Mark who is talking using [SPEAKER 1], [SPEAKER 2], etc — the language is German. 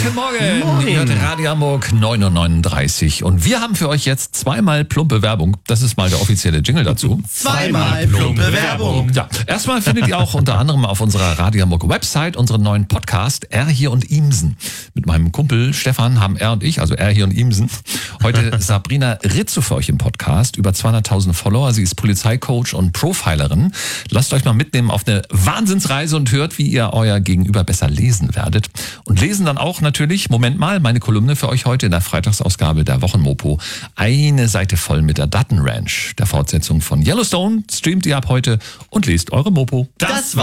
[SPEAKER 1] Guten Morgen. Ihr hört Radio Hamburg 9:39 und wir haben für euch jetzt zweimal plumpe Werbung. Das ist mal der offizielle Jingle dazu.
[SPEAKER 2] Zweimal plumpe Werbung.
[SPEAKER 1] Ja, erstmal findet ihr auch unter anderem auf unserer Radio Hamburg Website unseren neuen Podcast R hier und Imsen. Mit meinem Kumpel Stefan haben er und ich, also R hier und Imsen, heute Sabrina Ritzo für euch im Podcast. Über 200.000 Follower. Sie ist Polizeicoach und Profilerin. Lasst euch mal mitnehmen auf eine Wahnsinnsreise und hört, wie ihr euer Gegenüber besser lesen werdet. Und lesen dann auch natürlich, Moment mal, meine Kolumne für euch heute in der Freitagsausgabe der Wochenmopo. Eine Seite voll mit der Dutton Ranch. Der Fortsetzung von Yellowstone streamt ihr ab heute und lest eure Mopo.
[SPEAKER 2] Das